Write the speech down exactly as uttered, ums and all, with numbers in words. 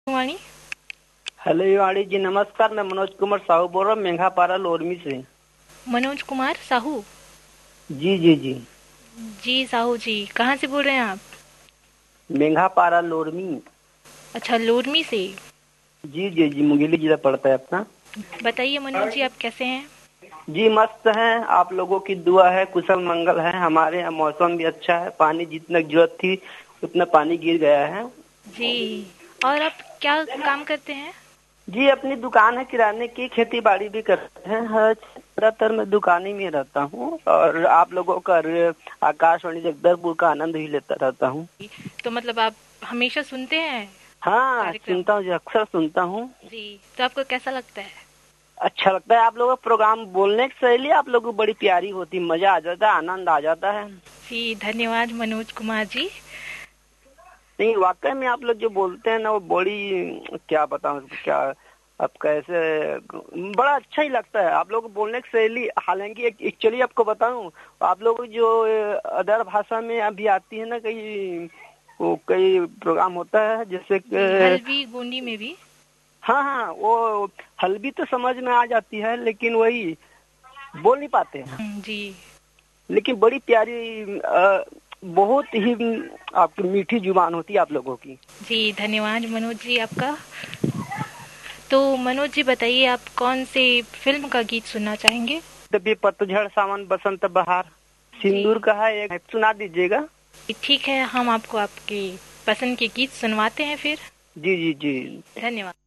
वाणी। Hello युवाणी जी, नमस्कार। मैं मनोज कुमार साहू बोल रहा हूँ, मेघापारा लोरमी से। मनोज कुमार साहू। जी जी जी। जी साहू जी, कहाँ से बोल रहे हैं आप? मेघापारा लोरमी। अच्छा, लोरमी से। जी जी जी, मुंगेली जिला पड़ता है अपना। बताइए मनोज जी, आप कैसे हैं? जी मस्त हैं, आप लोगों की दुआ है, कुशल मंगल है। हमारे यहाँ मौसम भी अच्छा है, पानी जितना जरूरत थी उतना पानी गिर गया है। जी, और आप क्या काम करते हैं? जी अपनी दुकान है किराने की, खेती बाड़ी भी करते हैं। हर ज्यादातर मैं दुकान ही में रहता हूँ और आप लोगों का आकाशवाणी जगदलपुर का आनंद ही लेता रहता हूँ। तो मतलब आप हमेशा सुनते हैं हाँ कार्यक्रम? सुनता हूँ जी, अक्सर सुनता हूँ। जी, तो आपको कैसा लगता है? अच्छा लगता है। आप लोगों का प्रोग्राम, बोलने की शैली आप लोगों को बड़ी प्यारी होती, मजा आ जाता है, आनंद आ जाता है। जी धन्यवाद मनोज कुमार जी। नहीं वाकई में आप लोग जो बोलते हैं ना वो बड़ी, क्या बताऊं क्या, अब कैसे, बड़ा अच्छा ही लगता है आप लोग को बोलने की शैली। हालांकि एक्चुअली आपको बताऊं, आप लोग जो अदर भाषा में अभी आती है ना, कई वो कई प्रोग्राम होता है जैसे जी, कि, हल्बी गोंडी में भी। हाँ हाँ, वो हल्बी तो समझ में आ जाती है लेकिन वही बोल नहीं पाते हैं। हम्म, जी। लेकिन बड़ी प्यारी, अ, बहुत ही आपकी मीठी जुबान होती है आप लोगों की। जी धन्यवाद मनोज जी आपका। तो मनोज जी बताइए, आप कौन से फिल्म का गीत सुनना चाहेंगे? तभी पतझड़ सावन बसंत बहार, जी सिंदूर का है एक, सुना दीजिएगा। ठीक है, हम आपको आपके पसंद के गीत सुनवाते हैं फिर। जी जी जी। धन्यवाद।